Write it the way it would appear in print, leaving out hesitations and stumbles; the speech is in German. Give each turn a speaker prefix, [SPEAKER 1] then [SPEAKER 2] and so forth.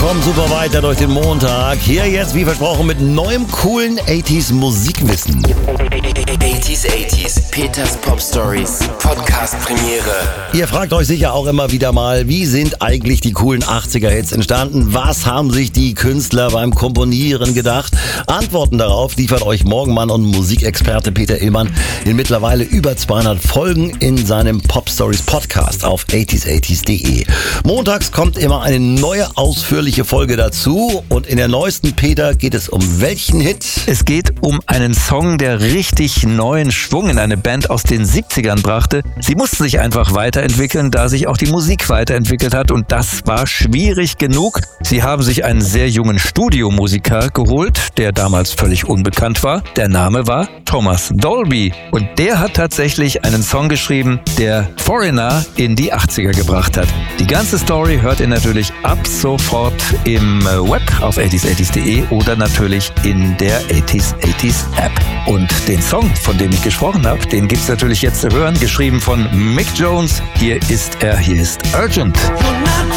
[SPEAKER 1] kommen super weiter durch den Montag. Hier jetzt, wie versprochen, mit neuem coolen 80s Musikwissen.
[SPEAKER 2] 80s, Peters Pop Stories, Podcast Premiere.
[SPEAKER 1] Ihr fragt euch sicher auch immer wieder mal, wie sind eigentlich die coolen 80er-Hits entstanden? Was haben sich die Künstler beim Komponieren gedacht? Antworten darauf liefert euch Morgenmann und Musikexperte Peter Illmann in mittlerweile über 200 Folgen in seinem Pop Stories Podcast auf 80s80s.de. Montags kommt immer eine neue ausführliche Folge dazu und in der neuesten, Peter, geht es um welchen Hit?
[SPEAKER 3] Es geht um einen Song, der richtig neuen Schwung in eine Band aus den 70ern brachte. Sie mussten sich einfach weiterentwickeln, da sich auch die Musik weiterentwickelt hat und das war schwierig genug. Sie haben sich einen sehr jungen Studiomusiker geholt, der damals völlig unbekannt war. Der Name war Thomas Dolby und der hat tatsächlich einen Song geschrieben, der Foreigner in die 80er gebracht hat. Die ganze Story hört ihr natürlich ab sofort im Web auf 80s80s.de oder natürlich in der 80s80s App. Und den Song, von dem ich gesprochen habe, den gibt's natürlich jetzt zu hören, geschrieben von Mick Jones. Hier ist Urgent.